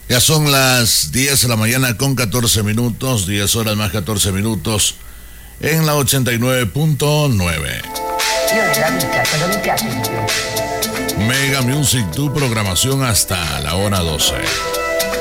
Ya son las 10 de la mañana con 14 minutos, 10 horas más 14 minutos en la 89.9. Mega Music, tu programación hasta la hora 12.